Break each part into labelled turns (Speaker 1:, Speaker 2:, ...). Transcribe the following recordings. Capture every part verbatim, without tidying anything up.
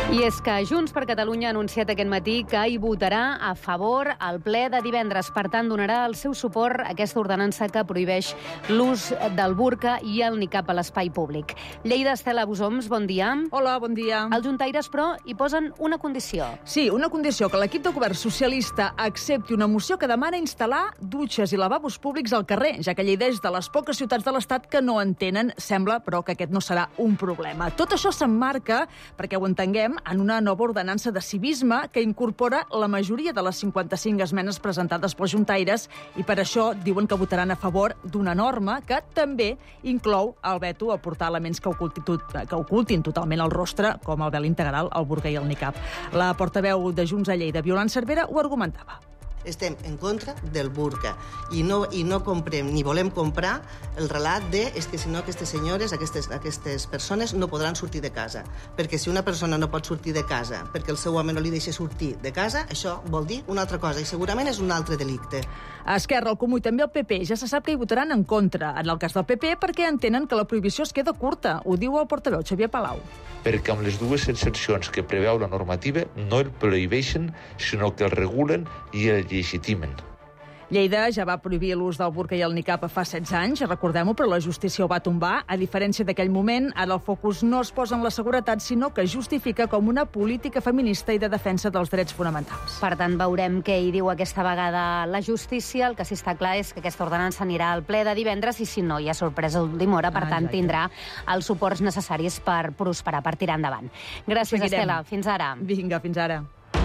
Speaker 1: I és que Junts per Catalunya ha anunciat aquest matí que hi votarà a favor al ple de divendres. Per tant, donarà el seu suport a aquesta ordenança que prohibeix l'ús del burca i el nicab a l'espai públic. Lleida, Estela Busoms, bon dia.
Speaker 2: Hola, bon dia.
Speaker 1: Els juntaires, però, hi posen una condició.
Speaker 2: Sí, una condició, que l'equip de govern socialista accepti una moció que demana instal·lar dutxes i lavabos públics al carrer, ja que Lleida és de les poques ciutats de l'Estat que no en tenen. Sembla, però, que aquest no serà un problema. Tot això s'emmarca, perquè ho entenguem, en una nova ordenança de civisme que incorpora la majoria de les cinquanta-cinc esmenes presentades pels juntaires i per això diuen que votaran a favor d'una norma que també inclou el veto a portar elements que ocultin, que ocultin totalment el rostre, com el vel integral, el burca i el nicab. La portaveu de Junts a Lleida, Violant Cervera, ho argumentava.
Speaker 3: Estem en contra del burca i no, i no comprem ni volem comprar el relat de és que si no aquestes senyores, aquestes, aquestes persones no podran sortir de casa. Perquè si una persona no pot sortir de casa perquè el seu home no li deixa sortir de casa, això vol dir una altra cosa i segurament és un altre delicte.
Speaker 2: A Esquerra, el Comú i també el P P ja se sap que hi votaran en contra. En el cas del P P perquè entenen que la prohibició es queda curta. Ho diu el portaveu Xavier Palau.
Speaker 4: Perquè amb les dues excepcions que preveu la normativa no el prohibeixen, sinó que el regulen i el legitimen.
Speaker 2: Lleida ja va prohibir l'ús del burca i el nicab fa setze anys, recordem-ho, però la justícia ho va tombar. A diferència d'aquell moment, ara el focus no es posa en la seguretat, sinó que justifica com una política feminista i de defensa dels drets fonamentals.
Speaker 1: Per tant, veurem què hi diu aquesta vegada la justícia. El que sí està clar és que aquesta ordenança anirà al ple de divendres i, si no, hi ha sorpresa d'última hora, per ah, tant, tindrà els suports necessaris per prosperar, per tirar endavant. Gràcies, Seguirem. Estela. Fins ara.
Speaker 2: Vinga, fins ara.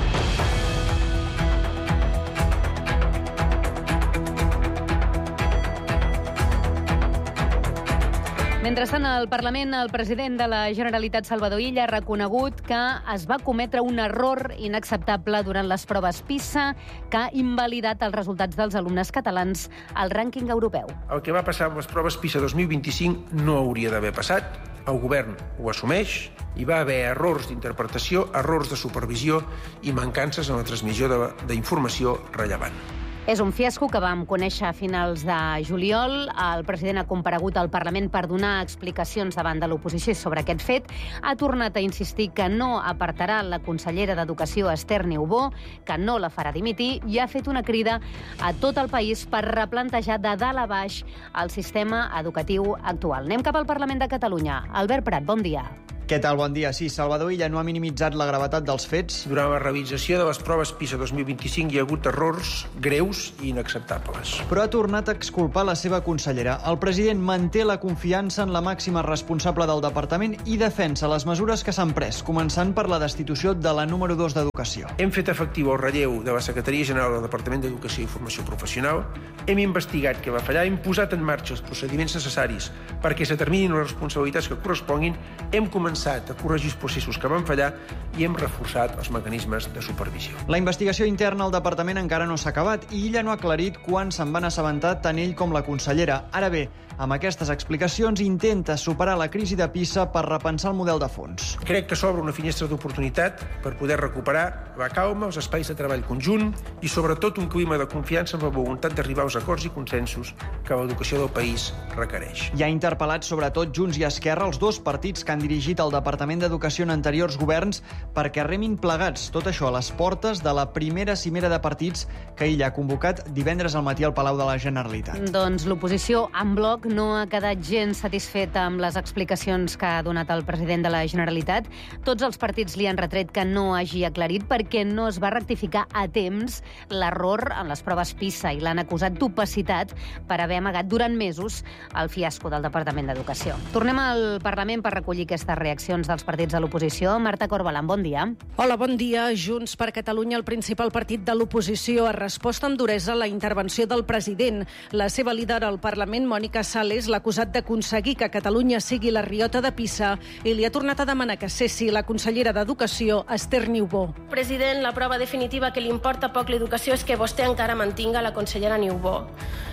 Speaker 1: Mentrestant, al Parlament, el president de la Generalitat, Salvador Illa, ha reconegut que es va cometre un error inacceptable durant les proves PISA que ha invalidat els resultats dels alumnes catalans al rànquing europeu.
Speaker 5: El que va passar amb les proves PISA dos mil vint-i-cinc no hauria d'haver passat. El govern ho assumeix. Hi va haver errors d'interpretació, errors de supervisió i mancances en la transmissió d'informació rellevant.
Speaker 1: És un fiasco que vam conèixer a finals de juliol. El president ha comparegut al Parlament per donar explicacions davant de l'oposició sobre aquest fet. Ha tornat a insistir que no apartarà la consellera d'Educació, Esther Niubó, que no la farà dimitir, i ha fet una crida a tot el país per replantejar de dalt a baix el sistema educatiu actual. Anem cap al Parlament de Catalunya. Albert Prat, bon dia.
Speaker 6: Què tal? Bon dia. Sí, Salvador Illa no ha minimitzat la gravetat dels fets.
Speaker 5: Durant la realització de les proves PISA dos mil vint-i-cinc hi ha hagut errors greus i inacceptables.
Speaker 6: Però ha tornat a exculpar la seva consellera. El president manté la confiança en la màxima responsable del departament i defensa les mesures que s'han pres, començant per la destitució de la número dos d'Educació.
Speaker 5: Hem fet efectiu el relleu de la Secretaria General del Departament d'Educació i Formació Professional, hem investigat què va fallar, hem posat en marxa els procediments necessaris perquè s'determinin les responsabilitats que corresponguin, hem començat a corregir els processos que van fallar i hem reforçat els mecanismes de supervisió.
Speaker 6: La investigació interna al departament encara no s'ha acabat i Illa no ha aclarit quan se'n van assabentar tant ell com la consellera. Ara bé, amb aquestes explicacions intenta superar la crisi de PISA per repensar el model de fons.
Speaker 5: Crec que s'obre una finestra d'oportunitat per poder recuperar la calma, els espais de treball conjunt i sobretot un clima de confiança amb la voluntat d'arribar als acords i consensos que l'educació del país requereix.
Speaker 6: I ha interpel·lat sobretot Junts i Esquerra, els dos partits que han dirigit el Departament d'Educació en anteriors governs, perquè remin plegats. Tot això a les portes de la primera cimera de partits que ell ha convocat divendres al matí al Palau de la Generalitat.
Speaker 1: Doncs l'oposició en bloc no ha quedat gens satisfeta amb les explicacions que ha donat el president de la Generalitat. Tots els partits li han retret que no hagi aclarit perquè no es va rectificar a temps l'error en les proves PISA i l'han acusat d'opacitat per haver amagat durant mesos el fiasco del Departament d'Educació. Tornem al Parlament per recollir aquestes reaccions dels partits de l'oposició. Marta Corbalan, bon dia.
Speaker 7: Hola, bon dia. Junts per Catalunya, el principal partit de l'oposició, ha respost amb duresa a la intervenció del president. La seva líder al Parlament, Mònica Sales, l'ha acusat d'aconseguir que Catalunya sigui la riota de PISA i li ha tornat a demanar que cessi la consellera d'Educació, Esther Niubó.
Speaker 8: President, la prova definitiva que li importa poc l'educació és que vostè encara mantinga la consellera Niubó.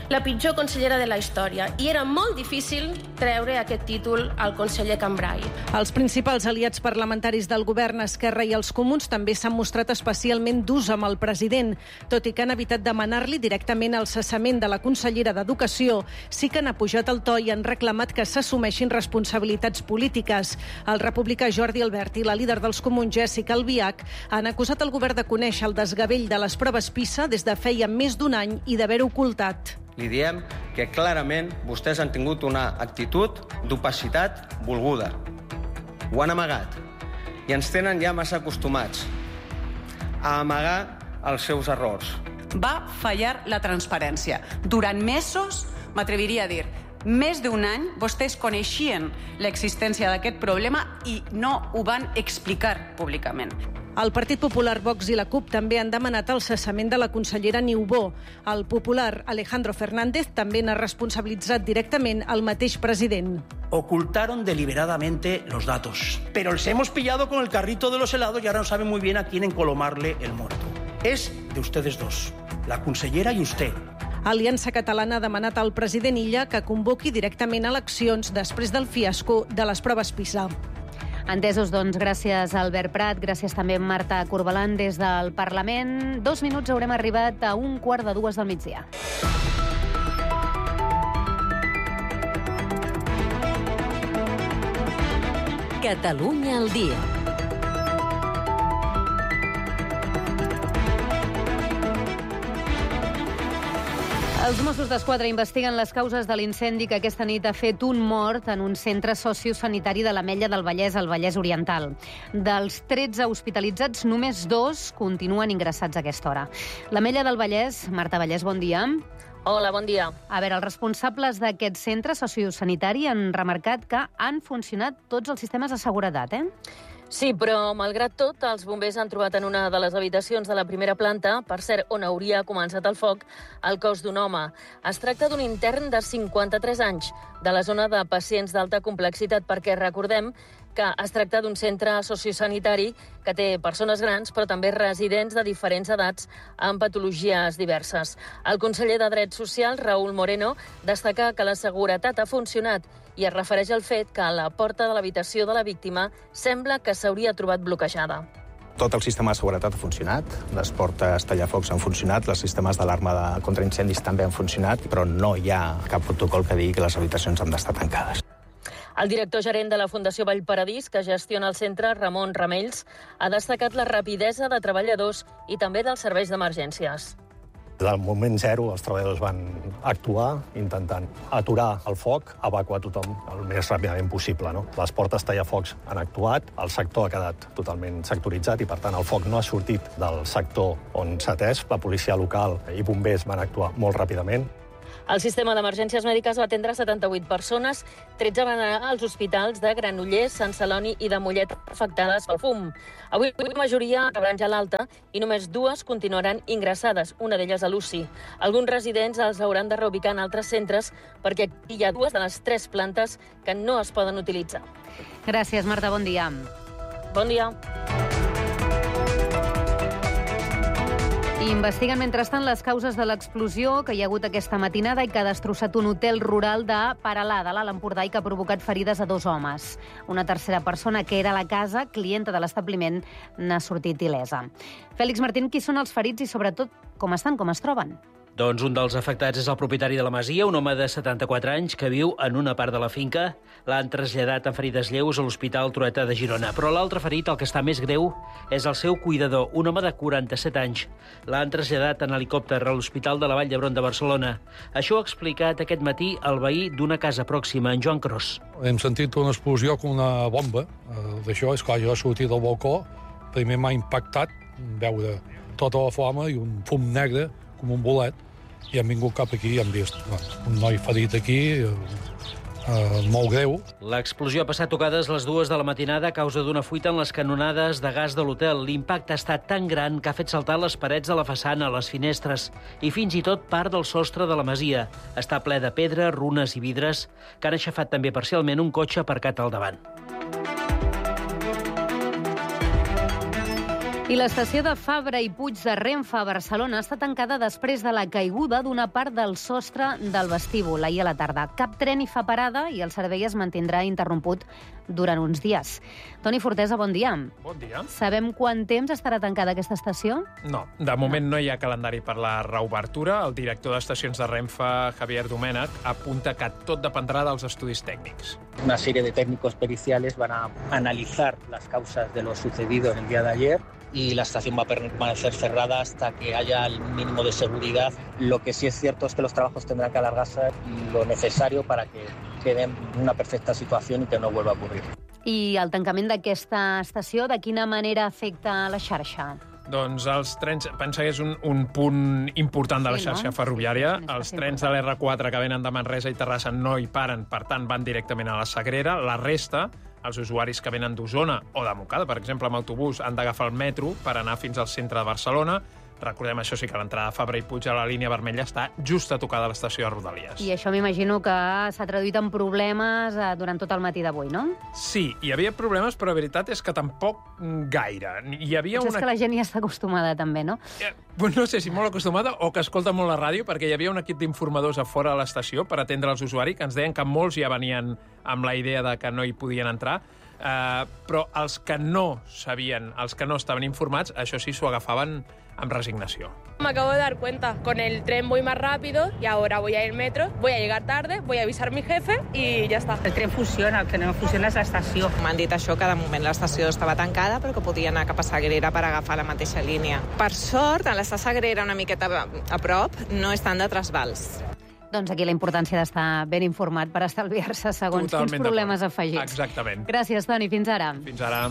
Speaker 8: la pitjor consellera de la història i era molt difícil treure aquest títol al conseller Cambray.
Speaker 7: Els principals aliats parlamentaris del govern, Esquerra i els Comuns, també s'han mostrat especialment durs amb el president. Tot i que han evitat demanar-li directament el cessament de la consellera d'Educació, sí que han apujat el to i han reclamat que s'assumeixin responsabilitats polítiques. El republicà Jordi Albert i la líder dels Comuns, Jessica Albiach, han acusat el govern de conèixer el desgavell de les proves PISA des de feia més d'un any i d'haver-ho ocultat.
Speaker 9: Li diem que clarament vostès han tingut una actitud d'opacitat volguda. Ho han amagat i ens tenen ja massa acostumats a amagar els seus errors.
Speaker 10: Va fallar la transparència. Durant mesos, m'atreviria a dir, més d'un any, vostès coneixien l'existència d'aquest problema i no ho van explicar públicament.
Speaker 7: El Partit Popular, Vox i la CUP també han demanat el cessament de la consellera Niubó. El popular Alejandro Fernández també n'ha responsabilitzat directament el mateix president.
Speaker 11: Ocultaron deliberadamente los datos, pero les hemos pillado con el carrito de los helados y ahora no saben muy bien a quién encolomarle el muerto. Es de ustedes dos, la consellera y usted.
Speaker 7: Aliança Catalana ha demanat al president Illa que convoqui directament eleccions després del fiasco de les proves PISA.
Speaker 1: Entesos, doncs, gràcies a Albert Prat, gràcies també a Marta Corbalan des del Parlament. Dos minuts haurem arribat a un quart de dues del migdia.
Speaker 12: Catalunya al dia.
Speaker 1: Els Mossos d'Esquadra investiguen les causes de l'incendi que aquesta nit ha fet un mort en un centre sociosanitari de l'Ametlla del Vallès, al Vallès Oriental. Dels tretze hospitalitzats, només dos continuen ingressats a aquesta hora. L'Ametlla del Vallès, Marta Vallès, bon dia.
Speaker 13: Hola, bon dia.
Speaker 1: A veure, els responsables d'aquest centre sociosanitari han remarcat que han funcionat tots els sistemes de seguretat, eh?
Speaker 13: Sí, però, malgrat tot, els bombers han trobat en una de les habitacions de la primera planta, per cert, on hauria començat el foc, el cos d'un home. Es tracta d'un intern de cinquanta-tres anys, de la zona de pacients d'alta complexitat, perquè recordem que es tracta d'un centre sociosanitari que té persones grans, però també residents de diferents edats amb patologies diverses. El conseller de Drets Socials, Raúl Moreno, destaca que la seguretat ha funcionat i es refereix al fet que la porta de l'habitació de la víctima sembla que s'hauria trobat bloquejada.
Speaker 14: Tot el sistema de seguretat ha funcionat, les portes tallafocs han funcionat, els sistemes d'alarma de contra incendis també han funcionat, però no hi ha cap protocol que digui que les habitacions han d'estar tancades.
Speaker 13: El director gerent de la Fundació Vallparadís, que gestiona el centre, Ramon Ramells, ha destacat la rapidesa de treballadors i també dels serveis d'emergències.
Speaker 15: Del moment zero, els treballadors van actuar intentant aturar el foc, evacuar tothom el més ràpidament possible. No? Les portes tallafocs han actuat, el sector ha quedat totalment sectoritzat i, per tant, el foc no ha sortit del sector on s'ha atès. La policia local i bombers van actuar molt ràpidament.
Speaker 13: El sistema d'emergències mèdiques va atendre setanta-vuit persones, tretze van anar als hospitals de Granollers, Sant Celoni i de Mollet afectades pel fum. Avui la majoria rebran ja l'alta i només dues continuaran ingressades, una d'elles a l'U C I. Alguns residents els hauran de reubicar en altres centres perquè hi ha dues de les tres plantes que no es poden utilitzar.
Speaker 1: Gràcies, Marta. Bon dia.
Speaker 13: Bon dia.
Speaker 1: Investiguen, mentrestant, les causes de l'explosió que hi ha hagut aquesta matinada i que ha destrossat un hotel rural de Peralada, a l'Alt Empordà, i que ha provocat ferides a dos homes. Una tercera persona, que era a la casa, clienta de l'establiment, n'ha sortit il·lesa. Fèlix Martín, qui són els ferits i, sobretot, com estan, com es troben?
Speaker 16: Doncs un dels afectats és el propietari de la masia, un home de setanta-quatre anys que viu en una part de la finca. L'han traslladat amb ferides lleus a l'Hospital Trueta de Girona. Però l'altre ferit, el que està més greu, és el seu cuidador, un home de quaranta-set anys. L'han traslladat en helicòpter a l'Hospital de la Vall d'Hebron de Barcelona. Això ho ha explicat aquest matí el veí d'una casa pròxima, en Joan Cros.
Speaker 17: Hem sentit una explosió com una bomba. D'això, és clar, jo he sortit del balcó. Primer m'ha impactat veure tota la flama i un fum negre com un bolet. I hem vingut cap aquí i hem vist doncs, un noi ferit aquí, eh, molt greu.
Speaker 16: L'explosió ha passat tocades les dues de la matinada a causa d'una fuita en les canonades de gas de l'hotel. L'impacte ha estat tan gran que ha fet saltar les parets de la façana, les finestres i fins i tot part del sostre de la masia. Està ple de pedra, runes i vidres que han aixafat també parcialment un cotxe aparcat al davant.
Speaker 1: I l'estació de Fabra i Puig de Renfe a Barcelona està tancada després de la caiguda d'una part del sostre del vestíbul ahir a la tarda. Cap tren hi fa parada i el servei es mantindrà interromput durant uns dies. Toni Fortesa, bon dia.
Speaker 18: Bon dia.
Speaker 1: Sabem quant temps estarà tancada aquesta estació?
Speaker 18: No, de moment no hi ha calendari per la reobertura. El director d'estacions de Renfe, Javier Domènech, apunta que tot dependrà dels estudis tècnics.
Speaker 19: Una serie de técnicos periciales van a analizar las causas de lo sucedido en el día de ayer y la estación va a permanecer cerrada hasta que haya el mínimo de seguridad. Lo que sí es cierto es que los trabajos tendrán que alargarse lo necesario para que quede en una perfecta situación y que no vuelva a ocurrir.
Speaker 1: I el tancament d'aquesta estació, de quina manera afecta la xarxa?
Speaker 18: Doncs els trens, pensa que és un, un punt important de la
Speaker 1: Sí,
Speaker 18: xarxa
Speaker 1: no?
Speaker 18: ferroviària.
Speaker 1: Sí,
Speaker 18: Els trens de l'R quatre que venen de Manresa i Terrassa no hi paren, per tant van directament a la Sagrera. La resta, els usuaris que venen d'Osona o de Montcada, per exemple, amb autobús, han d'agafar el metro per anar fins al centre de Barcelona. Recordem, això sí, que l'entrada de Fabra i Puig a la línia vermella està just a tocar de l'estació de Rodalies.
Speaker 1: I això m'imagino que s'ha traduït en problemes eh, durant tot el matí d'avui, no?
Speaker 18: Sí, hi havia problemes, però la veritat és que tampoc gaire. Hi havia
Speaker 1: Potser
Speaker 18: una...
Speaker 1: és que la gent ja està acostumada, també, no?
Speaker 18: No sé si molt acostumada o que escolta molt la ràdio, perquè hi havia un equip d'informadors a fora de l'estació per atendre els usuaris, que ens deien que molts ja venien amb la idea de que no hi podien entrar, uh, però els que no sabien, els que no estaven informats, això sí, s'ho agafaven amb resignació.
Speaker 20: Me acabo de dar cuenta, con el tren voy más rápido y ahora voy a ir metro, voy a llegar tarde, voy a avisar a mi jefe y ya está.
Speaker 21: El tren funciona, el que no funciona és l'estació. M'han dit això, que de moment l'estació estava tancada, però que podia anar cap a Sagrera per agafar la mateixa línia. Per sort, a l'estar Sagrera una miqueta a prop, no estan de trasbals.
Speaker 1: Doncs aquí la importància d'estar ben informat per estalviar-se segons
Speaker 18: Totalment
Speaker 1: quins problemes
Speaker 18: d'acord.
Speaker 1: afegits.
Speaker 18: Exactament.
Speaker 1: Gràcies, Toni. Fins ara.
Speaker 18: Fins ara.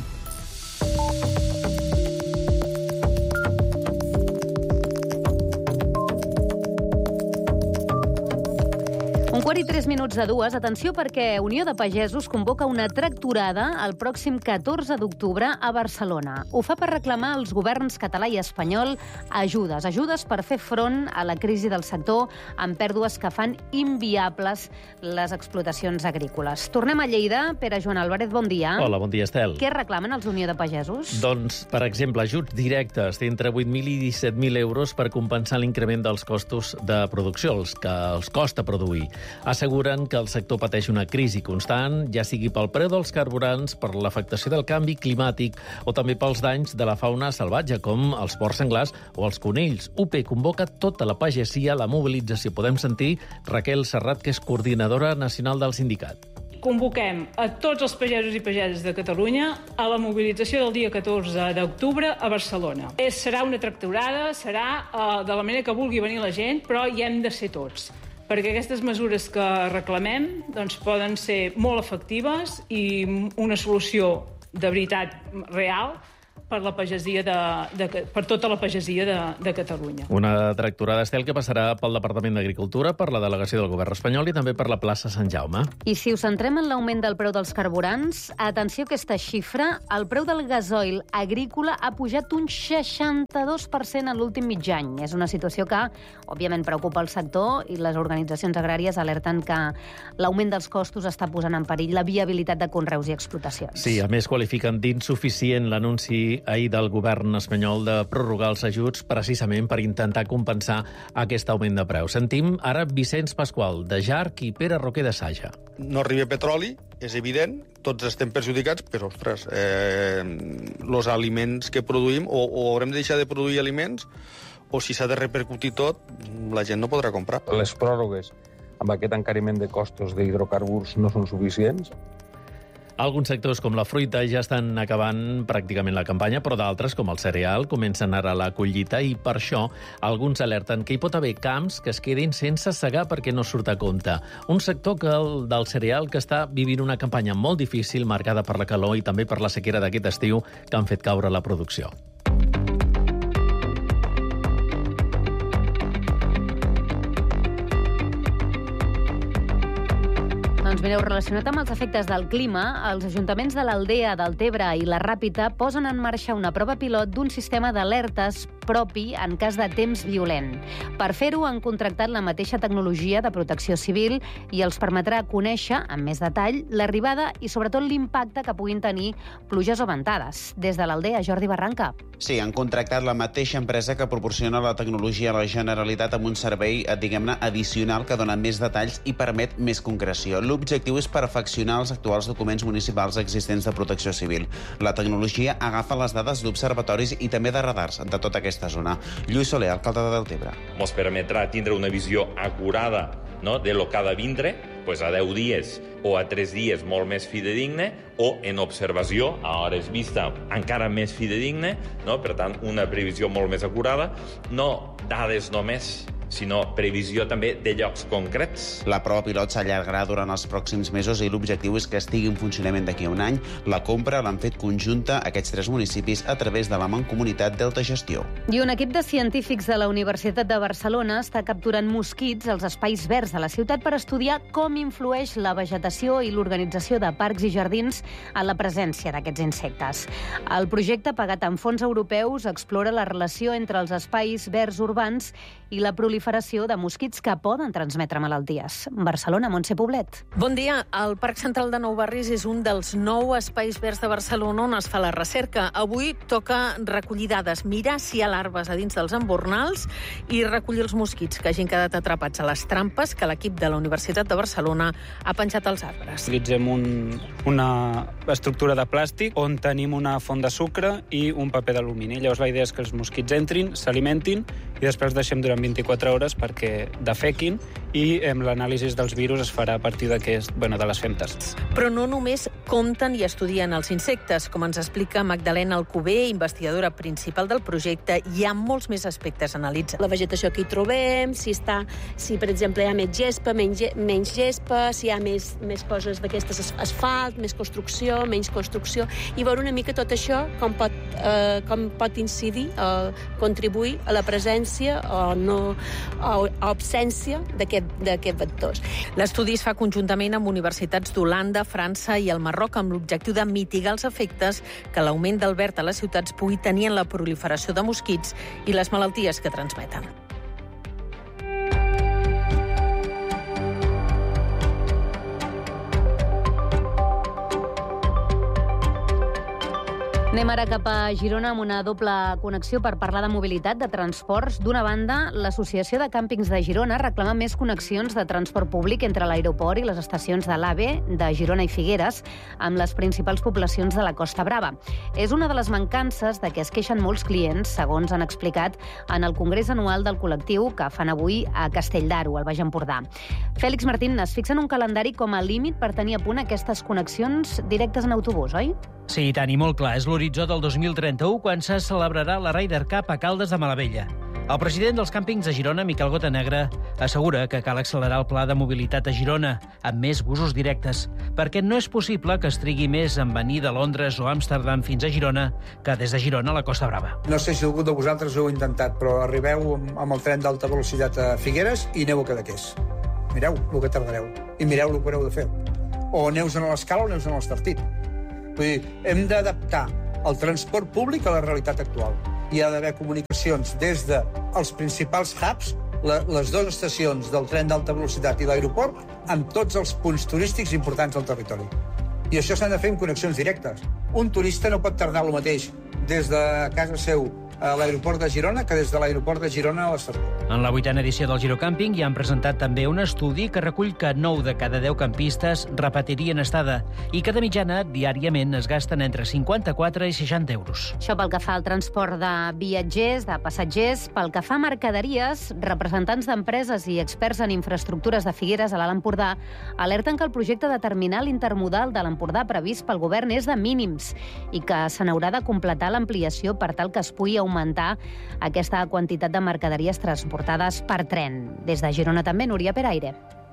Speaker 1: Un quart i tres minuts de dues. Atenció, perquè Unió de Pagesos convoca una tractorada el pròxim catorze d'octubre a Barcelona. Ho fa per reclamar als governs català i espanyol ajudes. Ajudes per fer front a la crisi del sector amb pèrdues que fan inviables les explotacions agrícoles. Tornem a Lleida. Pere Joan Álvarez, bon dia.
Speaker 22: Hola, bon dia, Estel.
Speaker 1: Què reclamen els Unió de Pagesos?
Speaker 22: Doncs, per exemple, ajuts directes d'entre vuit mil i disset mil euros per compensar l'increment dels costos de producció, els que els costa produir. Asseguren que el sector pateix una crisi constant, ja sigui pel preu dels carburants, per l'afectació del canvi climàtic o també pels danys de la fauna salvatge, com els porcs senglars o els conills. U P convoca tota la pagesia a la mobilització. Podem sentir Raquel Serrat, que és coordinadora nacional del sindicat.
Speaker 23: Convoquem a tots els pagesos i pageses de Catalunya a la mobilització del dia catorze d'octubre a Barcelona. És, serà una tractorada, serà uh, de la manera que vulgui venir la gent, però hi hem de ser tots, perquè aquestes mesures que reclamem doncs, poden ser molt efectives i una solució de veritat real per la pagesia de, de, per tota la pagesia de, de Catalunya.
Speaker 22: Una tractorada, Estel, que passarà pel Departament d'Agricultura, per la delegació del Govern espanyol i també per la plaça Sant Jaume.
Speaker 1: I si us centrem en l'augment del preu dels carburants, atenció a aquesta xifra, el preu del gasoil agrícola ha pujat un seixanta-dos per cent en l'últim mig any. És una situació que, òbviament, preocupa el sector i les organitzacions agràries alerten que l'augment dels costos està posant en perill la viabilitat de conreus i explotacions.
Speaker 22: Sí, a més qualifiquen d'insuficient l'anunci ahir del govern espanyol de prorrogar els ajuts precisament per intentar compensar aquest augment de preu. Sentim ara Vicenç Pasqual, de Jarc, i Pere Roquer, de Saja.
Speaker 24: No arriba petroli, és evident, tots estem perjudicats, però, ostres, eh, els aliments que produïm, o, o haurem de deixar de produir aliments, o si s'ha de repercutir tot, la gent no podrà comprar.
Speaker 25: Les pròrrogues amb aquest encariment de costos d'hidrocarburs no són suficients.
Speaker 22: Alguns sectors, com la fruita, ja estan acabant pràcticament la campanya, però d'altres, com el cereal, comencen ara la collita i per això alguns alerten que hi pot haver camps que es quedin sense segar perquè no surt a compte. Un sector que el del cereal que està vivint una campanya molt difícil, marcada per la calor i també per la sequera d'aquest estiu, que han fet caure la producció.
Speaker 1: Doncs Doncs mireu, relacionat amb els efectes del clima, els ajuntaments de l'Aldea, del Tebre i la Ràpita posen en marxa una prova pilot d'un sistema d'alertes propi en cas de temps violent. Per fer-ho han contractat la mateixa tecnologia de protecció civil i els permetrà conèixer, amb més detall, l'arribada i sobretot l'impacte que puguin tenir pluges o ventades. Des de l'Aldea, Jordi Barranca.
Speaker 2: Sí, han contractat la mateixa empresa que proporciona la tecnologia a la Generalitat amb un servei, diguem-ne, addicional que dona més detalls i permet més concreció. L'objectiu és perfeccionar els actuals documents municipals existents de protecció civil. La tecnologia agafa les dades d'observatoris i també de radars de tota aquesta zona. Lluís Soler, alcalde de Deltebre.
Speaker 3: Ens permetrà tindre una visió acurada, no?, de lo que ha de vindre, pues a deu dies o a tres dies molt més fidedigne, o en observació, a hores vista, encara més fidedigne, no? Per tant, una previsió molt més acurada, no dades només, sinó previsió també de llocs concrets.
Speaker 2: La prova pilot s'allargarà durant els pròxims mesos i l'objectiu és que estigui en funcionament d'aquí a un any. La compra l'han fet conjunta aquests tres municipis a través de la Mancomunitat Delta Gestió.
Speaker 1: I un equip de científics de la Universitat de Barcelona està capturant mosquits als espais verds de la ciutat per estudiar com influeix la vegetació i l'organització de parcs i jardins en la presència d'aquests insectes. El projecte, pagat amb fons europeus, explora la relació entre els espais verds urbans i la proliferació de mosquits que poden transmetre malalties. Barcelona, Montse Poblet.
Speaker 7: Bon dia. El Parc Central de Nou Barris és un dels nou espais verds de Barcelona on es fa la recerca. Avui toca recollir dades, mirar si hi ha larves a dins dels embornals i recollir els mosquits que hagin quedat atrapats a les trampes que l'equip de la Universitat de Barcelona ha penjat als arbres.
Speaker 4: Utilitzem un, una estructura de plàstic on tenim una font de sucre i un paper d'alumini. Llavors la idea és que els mosquits entrin, s'alimentin i després els deixem durant vint-i-quatre hores perquè defequin i eh, l'anàlisi dels virus es farà a partir d'aquest, bueno, de les femtes.
Speaker 7: Però no només compten i estudien els insectes. Com ens explica Magdalena Alcover, investigadora principal del projecte, hi ha molts més aspectes a analitzar.
Speaker 5: La vegetació que hi trobem, si, està, si per exemple hi ha més gespa, menys, menys gespa, si hi ha més, més coses d'aquestes, asfalt, més construcció, menys construcció, i veure una mica tot això com pot, eh, com pot incidir, eh, contribuir a la presència o no, o absència d'aquests vectors.
Speaker 7: L'estudi es fa conjuntament amb universitats d'Holanda, França i el Marroc amb l'objectiu de mitigar els efectes que l'augment del verd a les ciutats pugui tenir en la proliferació de mosquits i les malalties que transmeten.
Speaker 1: Anem ara cap a Girona amb una doble connexió per parlar de mobilitat, de transports. D'una banda, l'Associació de Càmpings de Girona reclama més connexions de transport públic entre l'aeroport i les estacions de l'AVE de Girona i Figueres amb les principals poblacions de la Costa Brava. És una de les mancances de què es queixen molts clients, segons han explicat en el Congrés Anual del Col·lectiu que fan avui a Castelldaro, al Baix Empordà. Fèlix Martín, es fixen un calendari com a límit per tenir a punt aquestes connexions directes en autobús, oi?
Speaker 16: Sí, i tant, i molt clar. És l'horitzó del dos mil trenta-u, quan se celebrarà la Ryder Cup a Caldes de Malavella. El president dels càmpings de Girona, Miquel Gotanegra, assegura que cal accelerar el pla de mobilitat a Girona, amb més busos directes, perquè no és possible que es trigui més en venir de Londres o Amsterdam fins a Girona que des de Girona a la Costa Brava.
Speaker 6: No sé si algú de vosaltres ho heu intentat, però arribeu amb el tren d'alta velocitat a Figueres i aneu a Cadaqués. Mireu el que tardareu i mireu el que haureu de fer. O aneus a l'escala o aneus a l'Estartit. Vull dir, hem d'adaptar el transport públic a la realitat actual. Hi ha d'haver comunicacions des dels principals hubs, les dues estacions del tren d'alta velocitat i l'aeroport, amb tots els punts turístics importants del territori. I això s'han de fer en connexions directes. Un turista no pot tardar el mateix des de casa seu a l'aeroport de Girona que des de l'aeroport de Girona a l'Estartit.
Speaker 16: En la vuitena edició del Girocàmping hi han presentat també un estudi que recull que nou de cada deu campistes repetirien estada i que de mitjana diàriament es gasten entre cinquanta-quatre i seixanta euros.
Speaker 1: Això pel que fa al transport de viatgers, de passatgers. Pel que fa a mercaderies, representants d'empreses i experts en infraestructures de Figueres a l'Alt Empordà alerten que el projecte de terminal intermodal de l'Empordà previst pel govern és de mínims i que se n'haurà de completar l'ampliació per tal que es pugui augmentar aquesta quantitat de mercaderies transportades per tren. Des de Girona també, Núria Peraire.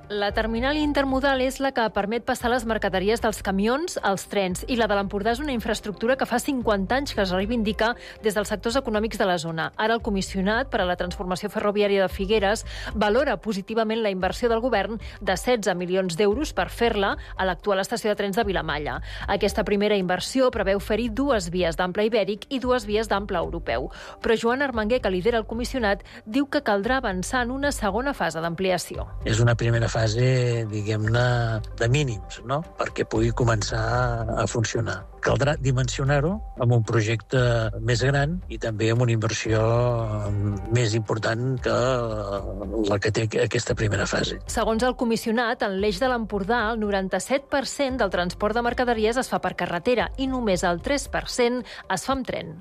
Speaker 8: La terminal intermodal és la que permet passar les mercaderies dels camions als trens i la de l'Empordà és una infraestructura que fa cinquanta anys que es reivindica des dels sectors econòmics de la zona. Ara el comissionat per a la transformació ferroviària de Figueres valora positivament la inversió del govern de setze milions d'euros per fer-la a l'actual estació de trens de Vilamalla. Aquesta primera inversió preveu fer-hi dues vies d'ample ibèric i dues vies d'ample europeu. Però Joan Armenguer, que lidera el comissionat, diu que caldrà avançar en una segona fase d'ampliació.
Speaker 9: És una primera fase, diguem-ne, de mínims, no?, perquè pugui començar a funcionar. Caldrà dimensionar-ho amb un projecte més gran i també amb una inversió més important que la que té aquesta primera fase.
Speaker 8: Segons el comissionat, en l'eix de l'Empordà, el noranta-set per cent del transport de mercaderies es fa per carretera i només el tres per cent es fa amb tren.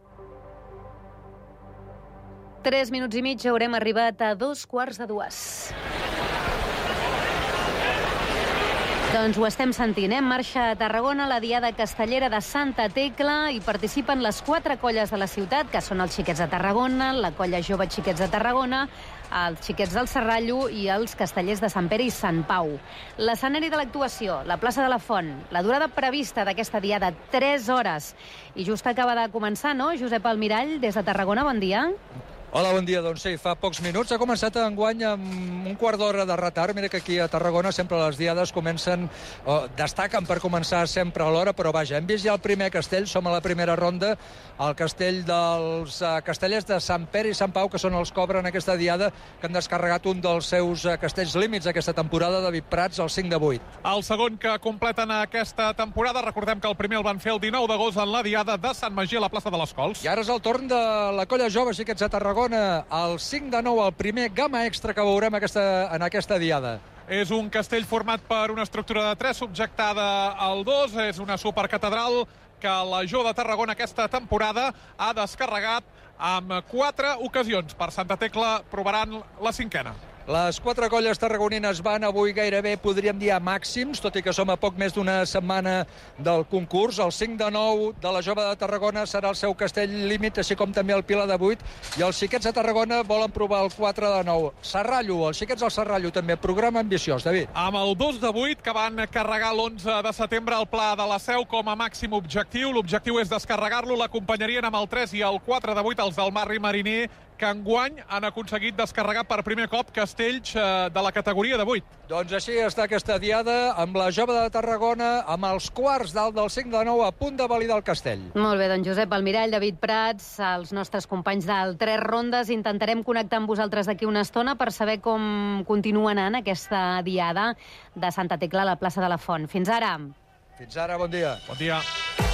Speaker 1: Tres minuts i mig, haurem arribat a dos quarts de dues. Doncs ho estem sentint, eh? Marxa a Tarragona la Diada Castellera de Santa Tecla i participen les quatre colles de la ciutat, que són els Xiquets de Tarragona, la Colla Jove Xiquets de Tarragona, els Xiquets del Serrallo i els Castellers de Sant Pere i Sant Pau. L'escenari de l'actuació, la plaça de la Font, la durada prevista d'aquesta diada, tres hores. I just acaba de començar, no? Josep Almirall, des de Tarragona, bon dia.
Speaker 6: Hola, bon dia. Doncs sí, fa pocs minuts. Ha començat enguany amb un quart d'hora de retard. Mira que aquí a Tarragona sempre les diades comencen, o destaquen per començar sempre a l'hora, però vaja, hem vist ja el primer castell, som a la primera ronda, el castell dels uh, castellers de Sant Pere i Sant Pau, que són els que obren aquesta diada, que han descarregat un dels seus uh, castells límits aquesta temporada, David Prats, el cinc de vuit.
Speaker 10: El segon que completen aquesta temporada, recordem que el primer el van fer el dinou d'agost en la diada de Sant Magí a la plaça de les Cols.
Speaker 6: I ara és el torn de la Colla Jove Xiquets de Tarragona, el cinc de nou, el primer gamma extra que veurem aquesta, en aquesta diada.
Speaker 10: És un castell format per una estructura de tres subjectada al dos, és una supercatedral que la Jo de Tarragona aquesta temporada ha descarregat en quatre ocasions. Per Santa Tecla provaran la cinquena.
Speaker 6: Les quatre colles tarragonines van avui gairebé, podríem dir, a màxims, tot i que som a poc més d'una setmana del concurs. El cinc de nou de la Jove de Tarragona serà el seu castell límit, així com també el Pilar de vuit, i els Xiquets de Tarragona volen provar el quatre de nou. Serrallo, els Xiquets del Serrallo també, programa ambiciós, David.
Speaker 10: Amb el dos de vuit, que van carregar l'onze de setembre al Pla de la Seu com a màxim objectiu. L'objectiu és descarregar-lo, l'acompanyarien amb el tres i el quatre de vuit els del Marri Mariner, que enguany han aconseguit descarregar per primer cop castells de la categoria de vuit.
Speaker 6: Doncs així està aquesta diada, amb la Jove de Tarragona, amb els quarts dalt del cinc de nou a punt de validar el castell.
Speaker 1: Molt bé, doncs Josep Almirall, David Prats, els nostres companys del Tres Rondes, intentarem connectar amb vosaltres d'aquí una estona per saber com continua anant aquesta diada de Santa Tecla a la plaça de la Font. Fins ara.
Speaker 6: Fins ara, bon dia.
Speaker 10: Bon dia.